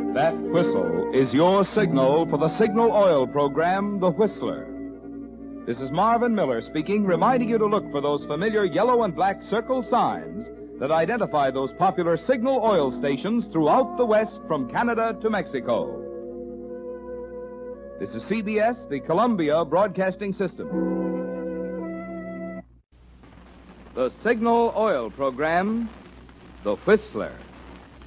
That whistle is your signal for the Signal Oil program, The Whistler. This is Marvin Miller speaking, reminding you to look for those familiar yellow and black circle signs that identify those popular Signal Oil stations throughout the West from Canada to Mexico. This is CBS, the Columbia Broadcasting System. The Signal Oil program, The Whistler.